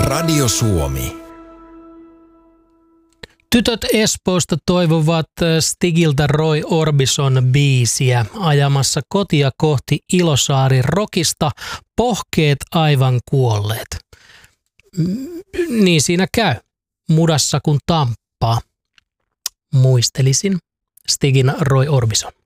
Radio Suomi. Tytöt Espoosta toivovat Stigiltä Roy Orbison-biisiä ajamassa kotia kohti Ilosaari Rockista pohkeet aivan kuolleet. Niin siinä käy. Mudassa kun tamppaa. Muistelisin Stigin Roy Orbison.